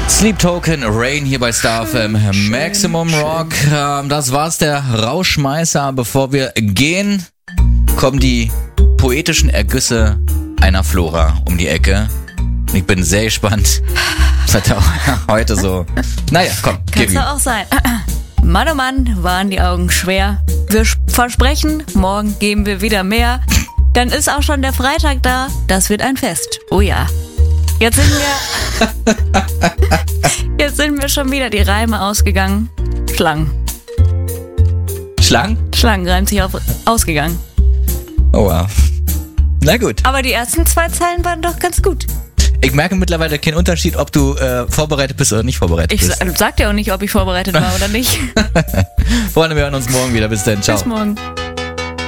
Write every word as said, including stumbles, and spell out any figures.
Sleep Token, Rain hier bei Star F M, Maximum schön, Rock. Schön. Das war's, der Rauschmeißer. Bevor wir gehen, kommen die poetischen Ergüsse einer Flora um die Ecke. Ich bin sehr gespannt, was hat er heute so... Naja, komm, gib ihm. Kann's doch auch sein. Mann, oh Mann, waren die Augen schwer. Wir versprechen, morgen geben wir wieder mehr. Dann ist auch schon der Freitag da. Das wird ein Fest. Oh ja. Jetzt sind wir... Jetzt sind mir schon wieder die Reime ausgegangen. Schlangen. Schlangen? Schlangen reimt sich auf ausgegangen. Oh wow. Na gut. Aber die ersten zwei Zeilen waren doch ganz gut. Ich merke mittlerweile keinen Unterschied, ob du äh, vorbereitet bist oder nicht vorbereitet ich bist. Ich sag dir auch nicht, ob ich vorbereitet war oder nicht. Freunde, wir hören uns morgen wieder. Bis dann. Ciao. Bis morgen.